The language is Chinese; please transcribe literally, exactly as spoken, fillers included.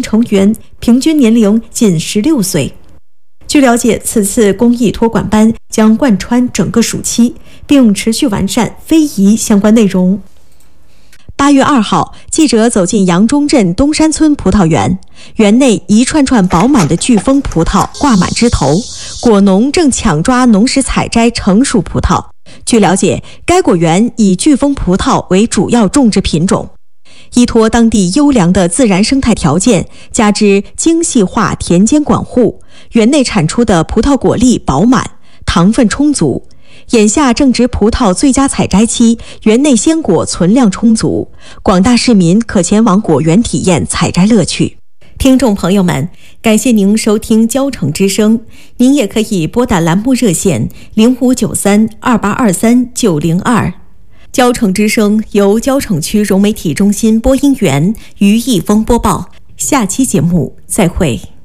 成员平均年龄仅十六岁。据了解，此次公益托管班将贯穿整个暑期，并持续完善非遗相关内容。 八月二号，记者走进杨中镇东山村葡萄园，园内一串串饱满的巨峰葡萄挂满枝头，果农正抢抓农时采摘成熟葡萄。据了解，该果园以巨峰葡萄为主要种植品种。依托当地优良的自然生态条件，加之精细化田间管护，园内产出的葡萄果粒饱满，糖分充足。眼下正值葡萄最佳采摘期，园内鲜果存量充足，广大市民可前往果园体验采摘乐趣。 听众朋友们，感谢您收听交城之声，您也可以拨打栏目热线零五九三二八二三九零二。交城之声由交城区融媒体中心播音员于一峰播报，下期节目再会。